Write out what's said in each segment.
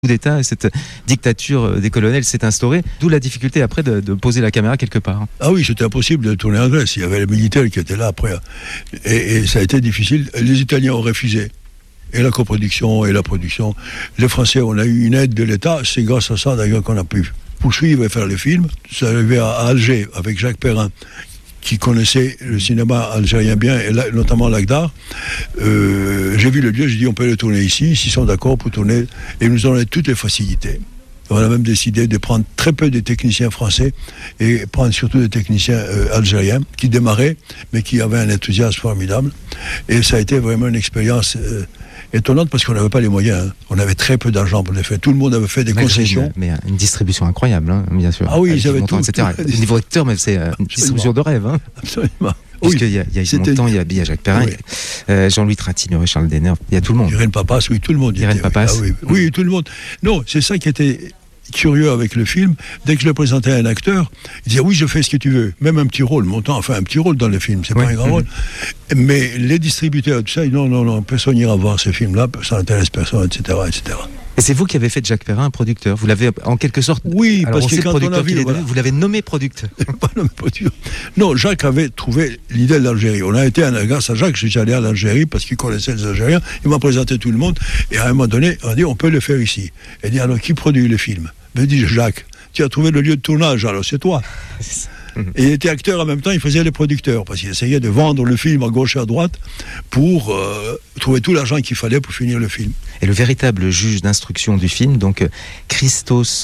d'État et cette dictature des colonels s'est instaurée, d'où la difficulté après de poser la caméra quelque part. Ah oui, c'était impossible de tourner en Grèce, il y avait les militaires qui étaient là après, et ça a été difficile, les Italiens ont refusé, et la coproduction et la production, les Français, on a eu une aide de l'État, c'est grâce à ça d'ailleurs qu'on a pu poursuivre et faire le film. C'est arrivé à Alger avec Jacques Perrin, qui connaissait le cinéma algérien bien, et là, notamment l'Agdar. J'ai vu le lieu, j'ai dit on peut le tourner ici, s'ils sont d'accord pour tourner, et ils nous ont donné toutes les facilités. On a même décidé de prendre très peu de techniciens français et prendre surtout des techniciens algériens qui démarraient, mais qui avaient un enthousiasme formidable. Et ça a été vraiment une expérience étonnante parce qu'on n'avait pas les moyens. Hein. On avait très peu d'argent pour les faire. Tout le monde avait fait des concessions. Mais une distribution incroyable, hein, bien sûr. Ah oui, ils avaient tout. Au niveau acteur, mais c'est une distribution de rêve. Hein. Absolument. Parce qu'il y a Montand, il y a Jacques Perrin, Jean-Louis Trintignant, Charles Denner, il y a tout le monde. Irène Papas, oui, tout le monde. Irène Papas. Oui, tout le monde. Non, c'est ça qui était curieux avec le film. Dès que je le présentais à un acteur, il disait oui, je fais ce que tu veux, même un petit rôle. Montand a fait un petit rôle dans le film, c'est pas un grand rôle. Mais les distributeurs, tout ça, non, personne n'ira voir ce film-là, ça n'intéresse personne, etc., etc. Et c'est vous qui avez fait de Jacques Perrin un producteur. Vous l'avez en quelque sorte. Oui, parce que quand on a vu, vous l'avez nommé producteur. Pas nommé producteur. Non, Jacques avait trouvé l'idée de l'Algérie. On a été grâce à Jacques, je suis allé à l'Algérie parce qu'il connaissait les Algériens. Il m'a présenté tout le monde et à un moment donné, on a dit on peut le faire ici. Il dit alors qui produit le film? Ben, dit Jacques, tu as trouvé le lieu de tournage, alors c'est toi. Et il était acteur en même temps, il faisait les producteurs, parce qu'il essayait de vendre le film à gauche et à droite pour trouver tout l'argent qu'il fallait pour finir le film. Et le véritable juge d'instruction du film, donc Christos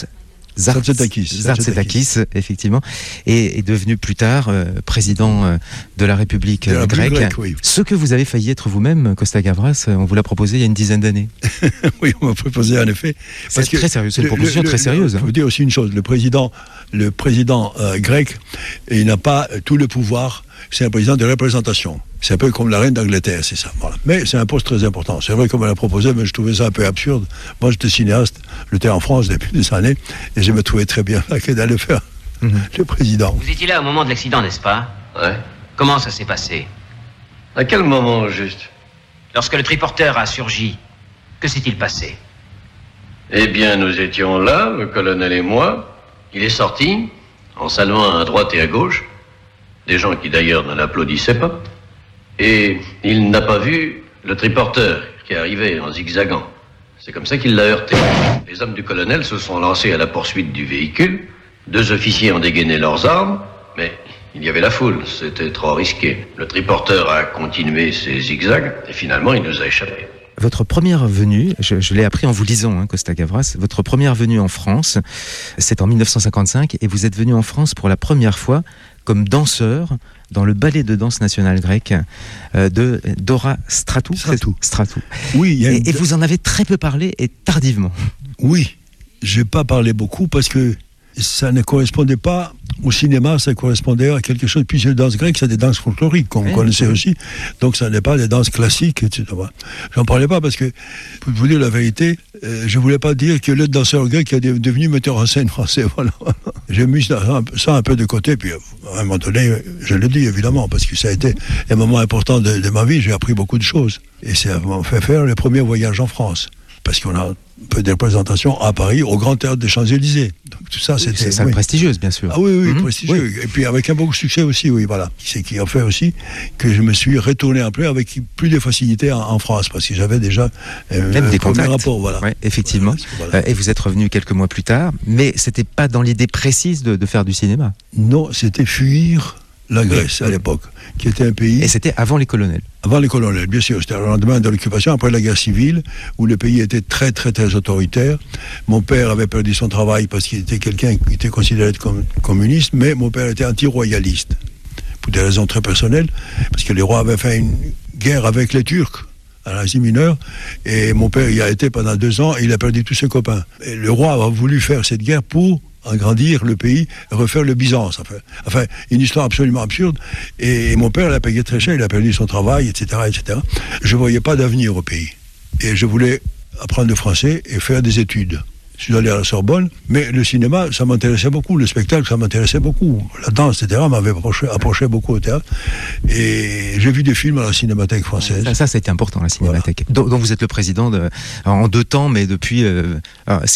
Zartsetakis, effectivement, est devenu plus tard président de la République grecque. Oui. Ce que vous avez failli être vous-même, Costa Gavras, on vous l'a proposé il y a une dizaine d'années. Oui, on m'a proposé en effet. C'est très sérieux, c'est une proposition très sérieuse. Il faut dire aussi une chose, le président grec, il n'a pas tout le pouvoir, c'est un président de représentation. C'est un peu comme la reine d'Angleterre, c'est ça. Voilà. Mais c'est un poste très important. C'est vrai qu'on me l'a proposé, mais je trouvais ça un peu absurde. Moi, j'étais cinéaste, j'étais en France depuis des années, et je me trouvais très bien là que d'aller faire le président. Vous étiez là au moment de l'accident, n'est-ce pas? Ouais. Comment ça s'est passé? À quel moment, juste? Lorsque le triporteur a surgi, que s'est-il passé? Eh bien, nous étions là, le colonel et moi. Il est sorti, en saluant à droite et à gauche, des gens qui d'ailleurs ne l'applaudissaient pas. Et il n'a pas vu le triporteur qui arrivait en zigzagant. C'est comme ça qu'il l'a heurté. Les hommes du colonel se sont lancés à la poursuite du véhicule. 2 officiers ont dégainé leurs armes, mais il y avait la foule, c'était trop risqué. Le triporteur a continué ses zigzags et finalement il nous a échappé. Votre première venue, je l'ai appris en vous lisant, Costa Gavras, votre première venue en France, c'est en 1955, et vous êtes venu en France pour la première fois comme danseur dans le ballet de danse national grec de Dora Stratou. Oui, et vous en avez très peu parlé et tardivement. Oui, je n'ai pas parlé beaucoup parce que ça ne correspondait pas au cinéma, ça correspondait à quelque chose. Puis les danses grecques, c'est des danses folkloriques qu'on connaissait aussi. Donc ça n'est pas des danses classiques, etc. J'en parlais pas parce que, pour vous dire la vérité, je voulais pas dire que le danseur grec est devenu metteur en scène français. Voilà. J'ai mis ça un peu de côté, puis à un moment donné, je le dis évidemment, parce que ça a été un moment important de ma vie, j'ai appris beaucoup de choses. Et ça m'a fait faire le premier voyage en France. Parce qu'on a un peu de représentation à Paris, au Grand Théâtre des Champs-Élysées. Donc tout ça, c'était... C'est ça, prestigieuse, bien sûr. Ah oui, prestigieux. Oui. Et puis avec un beau succès aussi, oui, voilà. C'est qui a fait aussi que je me suis retourné un peu avec plus de facilité en France, parce que j'avais déjà même des contacts. Rapport, voilà. Ouais, effectivement. Voilà. Et vous êtes revenu quelques mois plus tard, mais c'était pas dans l'idée précise de faire du cinéma. Non, c'était fuir la Grèce à l'époque, qui était un pays... Et c'était avant les colonels. Avant les colonels, bien sûr. C'était le lendemain de l'occupation, après la guerre civile, où le pays était très, très, très autoritaire. Mon père avait perdu son travail parce qu'il était quelqu'un qui était considéré comme communiste, mais mon père était anti-royaliste, pour des raisons très personnelles, parce que les rois avaient fait une guerre avec les Turcs à l'Asie mineure, et mon père y a été pendant 2 ans, et il a perdu tous ses copains. Et le roi a voulu faire cette guerre pour agrandir le pays, refaire le Byzance. Enfin, une histoire absolument absurde. Et mon père l'a payé très cher, il a perdu son travail, etc., etc. Je ne voyais pas d'avenir au pays. Et je voulais apprendre le français et faire des études. Je suis allé à la Sorbonne, mais le cinéma, ça m'intéressait beaucoup, le spectacle, ça m'intéressait beaucoup. La danse, etc., m'avait approché beaucoup au théâtre. Et j'ai vu des films à la Cinémathèque française. Ça a été important, la Cinémathèque. Voilà. Donc vous êtes le président en 2 temps, mais depuis...